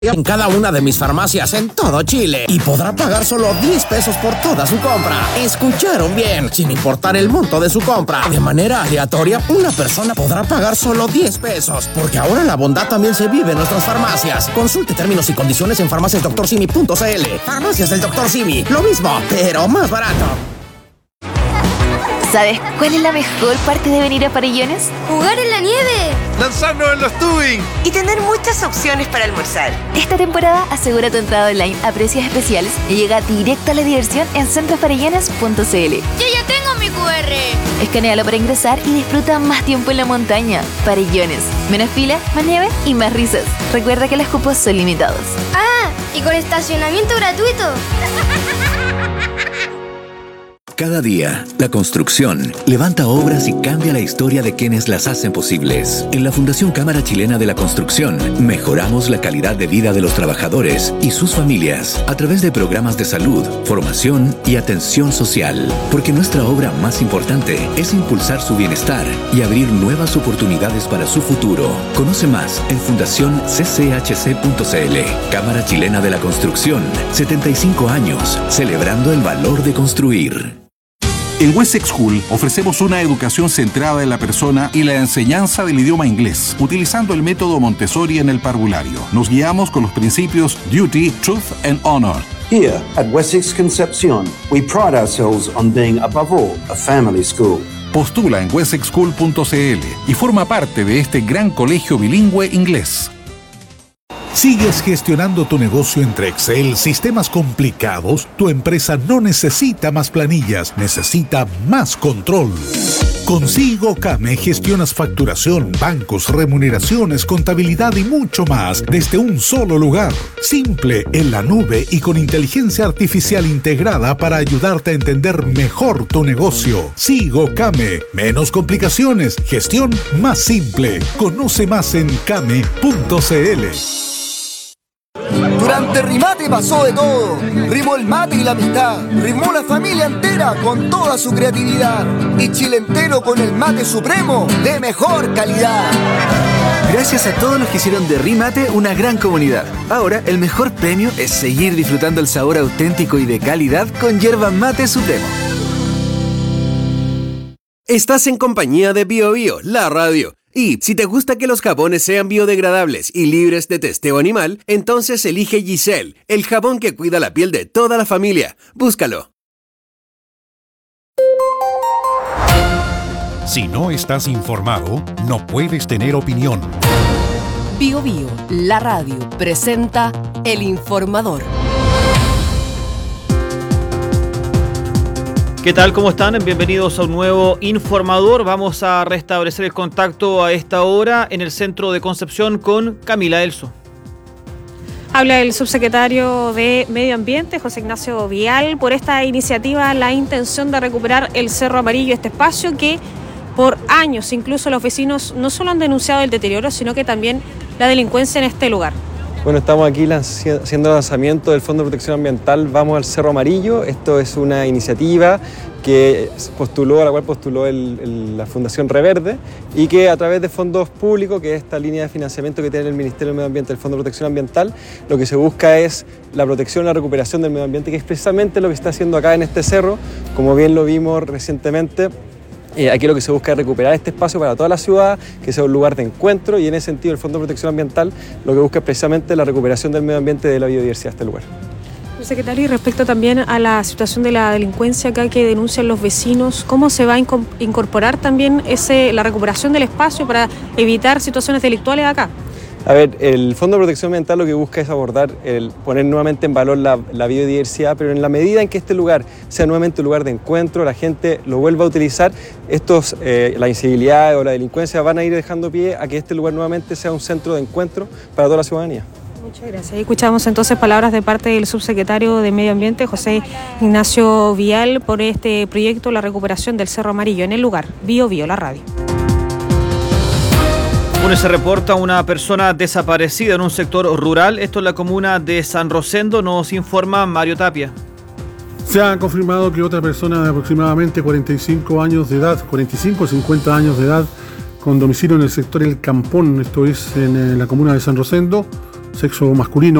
en cada una de mis farmacias en todo Chile y podrá pagar solo 10 pesos por toda su compra. Escucharon bien, sin importar el monto de su compra. De manera aleatoria, una persona podrá pagar solo 10 pesos, porque ahora la bondad también se vive en nuestras farmacias. Consulte términos y condiciones en farmaciasdoctorsimi.cl. Farmacias del Dr. Simi, lo mismo, pero más barato. ¿Sabes cuál es la mejor parte de venir a Farellones? ¡Jugar en la nieve! ¡Lanzarnos en los tubing! Y tener muchas opciones para almorzar. Esta temporada asegura tu entrada online a precios especiales y llega directo a la diversión en centrofarellones.cl. ¡Yo ya tengo mi QR! Escanéalo para ingresar y disfruta más tiempo en la montaña. Farellones. Menos fila, más nieve y más risas. Recuerda que los cupos son limitados. ¡Ah! ¿Y con estacionamiento gratuito? Cada día, la construcción levanta obras y cambia la historia de quienes las hacen posibles. En la Fundación Cámara Chilena de la Construcción, mejoramos la calidad de vida de los trabajadores y sus familias a través de programas de salud, formación y atención social. Porque nuestra obra más importante es impulsar su bienestar y abrir nuevas oportunidades para su futuro. Conoce más en fundacioncchc.cl. Cámara Chilena de la Construcción, 75 años, celebrando el valor de construir. En Wessex School ofrecemos una educación centrada en la persona y la enseñanza del idioma inglés, utilizando el método Montessori en el parvulario. Nos guiamos con los principios Duty, Truth and Honor. Here at Wessex Concepción, we pride ourselves on being above all a family school. Postula en wessexschool.cl y forma parte de este gran colegio bilingüe inglés. ¿Sigues gestionando tu negocio entre Excel, sistemas complicados? Tu empresa no necesita más planillas, necesita más control. Con SIGOCAME gestionas facturación, bancos, remuneraciones, contabilidad y mucho más desde un solo lugar. Simple, en la nube y con inteligencia artificial integrada para ayudarte a entender mejor tu negocio. SIGOCAME. Menos complicaciones, gestión más simple. Conoce más en came.cl. Durante Rimate pasó de todo. Rimó el mate y la amistad. Rimó la familia entera con toda su creatividad. Y Chile entero con el mate supremo de mejor calidad. Gracias a todos los que hicieron de Rimate una gran comunidad. Ahora el mejor premio es seguir disfrutando el sabor auténtico y de calidad con yerba mate supremo. Estás en compañía de Bio Bio, la radio. Y si te gusta que los jabones sean biodegradables y libres de testeo animal, entonces elige Giselle, el jabón que cuida la piel de toda la familia. Búscalo. Si no estás informado, no puedes tener opinión. Bio Bio, la radio, presenta El Informador. ¿Qué tal? ¿Cómo están? Bienvenidos a un nuevo Informador. Vamos a restablecer el contacto a esta hora en el centro de Concepción con Camila Elso. Habla el subsecretario de Medio Ambiente, José Ignacio Vial, por esta iniciativa, la intención de recuperar el Cerro Amarillo, este espacio que por años incluso los vecinos no solo han denunciado el deterioro, sino que también la delincuencia en este lugar. Bueno, estamos aquí haciendo el lanzamiento del Fondo de Protección Ambiental Vamos al Cerro Amarillo. Esto es una iniciativa que a la cual postuló la Fundación Reverde y que a través de fondos públicos, que es esta línea de financiamiento que tiene el Ministerio del Medio Ambiente, el Fondo de Protección Ambiental, lo que se busca es la protección y la recuperación del medio ambiente, que es precisamente lo que está haciendo acá en este cerro, como bien lo vimos recientemente. Aquí lo que se busca es recuperar este espacio para toda la ciudad, que sea un lugar de encuentro, y en ese sentido el Fondo de Protección Ambiental lo que busca es precisamente la recuperación del medio ambiente y de la biodiversidad de este lugar. Secretario, y respecto también a la situación de la delincuencia acá que denuncian los vecinos, ¿cómo se va a incorporar también la recuperación del espacio para evitar situaciones delictuales acá? A ver, el Fondo de Protección Ambiental lo que busca es poner nuevamente en valor la biodiversidad, pero en la medida en que este lugar sea nuevamente un lugar de encuentro, la gente lo vuelva a utilizar, la incivilidad o la delincuencia van a ir dejando pie a que este lugar nuevamente sea un centro de encuentro para toda la ciudadanía. Muchas gracias. Escuchamos entonces palabras de parte del subsecretario de Medio Ambiente, José Ignacio Vial, por este proyecto, la recuperación del Cerro Amarillo en el lugar. Bio Bio, la radio. Bueno, se reporta una persona desaparecida en un sector rural. Esto es la comuna de San Rosendo, nos informa Mario Tapia. Se ha confirmado que otra persona de aproximadamente 45 años de edad, 45 o 50 años de edad, con domicilio en el sector El Campón, esto es en la comuna de San Rosendo, sexo masculino